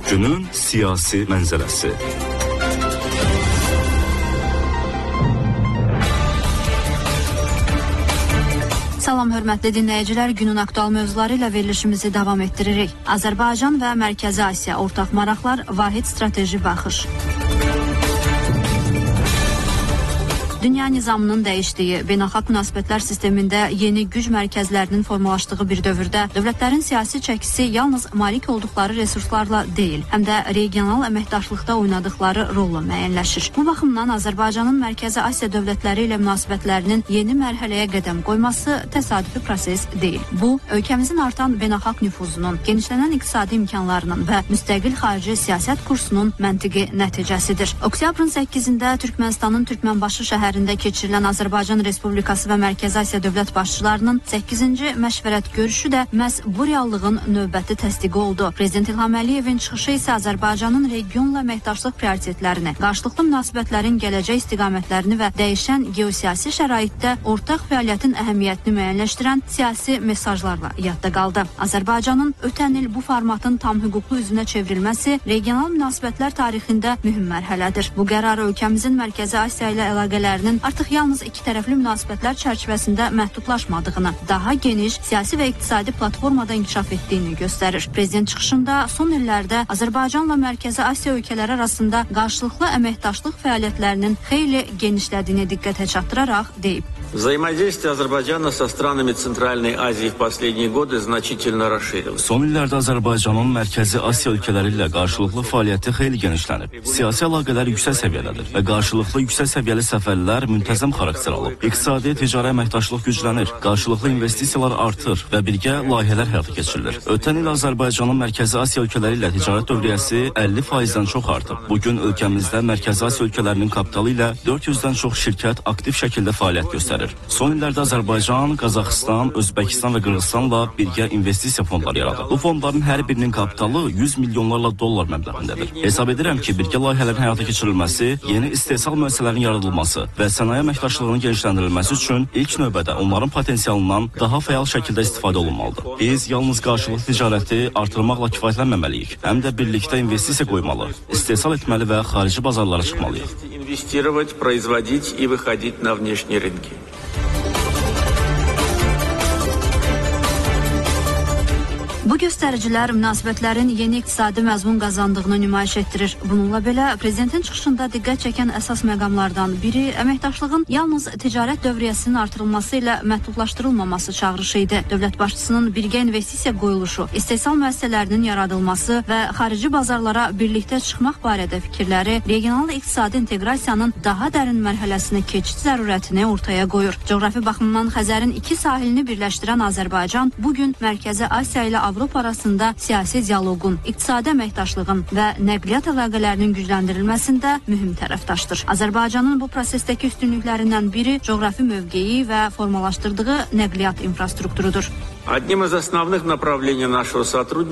Günün siyasi mənzərəsi. Salam hörmətli dinləyicilər, günün aktual mövzuları ilə verilişimizi davam etdiririk. Azərbaycan və Mərkəzi Asiya ortaq maraqlar, vahid strateji baxış. Dünya nizamının dəyişdiyi, beynəlxalq münasibətlər sistemində yeni güc mərkəzlərinin formalaşdığı bir dövrdə dövlətlərin siyasi çəkisi yalnız malik olduqları resurslarla deyil, həm də regional əməkdaşlıqda oynadıqları rolla müəyyənləşir. Bu baxımdan Azərbaycanın Mərkəzi Asiya dövlətləri ilə münasibətlərinin yeni mərhələyə qədəm qoyması təsadüfi proses deyil. Bu, ölkəmizin artan beynəlxalq nüfuzunun, genişlənən iqtisadi imkanlarının və müstəqil xarici siyasət kursunun məntiqi nəticəsidir. Oktyabrın 8-də Türkmənistanın Türkmənbaşı şəhərində keçirilən Azərbaycan Respublikası və Mərkəzi Asiya dövlət başçılarının 8-ci məşvərət görüşü də məhz bu reallığın növbəti təsdiqi oldu. Prezident İlham Əliyevin çıxışı isə Azərbaycanın regionla əməkdaşlıq prioritetlərini, qarşılıqlı münasibətlərin gələcək istiqamətlərini və dəyişən geosiyasi şəraitdə ortaq fəaliyyətin əhəmiyyətini müəyyənləşdirən siyasi mesajlarla yadda qaldı. Azərbaycanın ötən il bu formatın tam hüquqlu üzünə çevrilməsi regional münasibətlər tarixində mühüm mərhələdir. Bu qərar ölkəmizin Mərkəzi Asiya ilə əlaqələrinin artıq yalnız iki tərəfli münasibətlər çərçivəsində məhdudlaşmadığını, daha geniş siyasi və iqtisadi platformada inkişaf etdiyini göstərir. Prezident çıxışında son illərdə Azərbaycanla Mərkəzi Asiya ölkələri arasında qarşılıqlı əməkdaşlıq fəaliyyətlərinin xeyli genişlədiyini diqqətə çatdıraraq deyib. Взаимодействие Азербайджана со странами Центральной Азии в последние годы значительно расширилось. Son illərdə Azərbaycanın Mərkəzi Asiya ölkələri ilə qarşılıqlı fəaliyyəti xeyli genişlənib. Siyasi əlaqələr yüksək səviyyədədir və qarşılıqlı yüksək səviyyəli səfərlər müntəzəm xarakter alıb. İqtisadi, ticari əməkdaşlıq güclənir, qarşılıqlı investisiyalar artır və birgə layihələr həyata keçirilir. Ötən il Azərbaycanın Mərkəzi Asiya ölkələri ilə ticarət dövriyyəsi 50%-dən çox artıb. Bugün ölkəmizdə Mərkəzi Asiya ölkələrinin kapitalı ilə 400-dən çox şirkət aktiv şəkildə fəaliyyət göstərir. Son illərdə Azərbaycan, Qazaxıstan, Özbəkistan və Qırğızstanla birgə investisiya fondları yaradıb. Bu fondların hər birinin kapitalı 100 milyonlarla dollar məbləğindədir. Hesab edirəm ki, birgə layihələrin həyata keçirilməsi, yeni istehsal müəssisələrinin yaradılması və sənaye əməkdaşlığının genişləndirilməsi üçün ilk növbədə onların potensialından daha fəal şəkildə istifadə olunmalıdır. Biz yalnız qarşılıqlı ticarəti artırmaqla kifayətlənməməliyik, həm də birlikdə investisiya qoymalı, istehsal etməli və xarici bazarlara çıxmalıyıq. Инвестировать, производить и выходить на внешние рынки. Bu göstəricilər münasibətlərin yeni iqtisadi məzmun qazandığını nümayiş etdirir. Bununla belə, prezidentin çıxışında diqqət çəkən əsas məqamlardan biri əməkdaşlığın yalnız ticarət dövriyyəsinin artırılması ilə məhdudlaşdırılmaması çağırışı idi. Dövlət başçısının birgə investisiya qoyuluşu, istehsal müəssisələrinin yaradılması və xarici bazarlara birlikdə çıxmaq barədə fikirləri regional iqtisadi inteqrasiyanın daha dərin mərhələsinə keçid zərurətini ortaya qoyur. Coğrafi baxımdan Xəzərin iki sahilini birləşdirən Azərbaycan bugün Mərkəzi Asiya ilə Avropa arasında siyasi dialoqun, iqtisadi əməkdaşlığın və nəqliyyat əlaqələrinin gücləndirilməsində mühüm tərəfdaşdır. Azərbaycanın bu prosesdəki üstünlüklərindən biri coğrafi mövqeyi və formalaşdırdığı nəqliyyat infrastrukturudur. Одним из основных направлений нашего сотрудничества